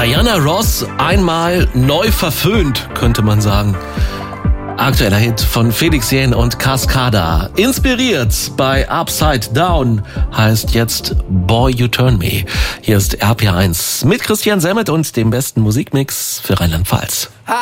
Diana Ross einmal neu verföhnt, könnte man sagen. Aktueller Hit von Felix Jähn und Cascada. Inspiriert bei Upside Down heißt jetzt Boy You Turn Me. Hier ist RPR1 mit Christian Semmet und dem besten Musikmix für Rheinland-Pfalz.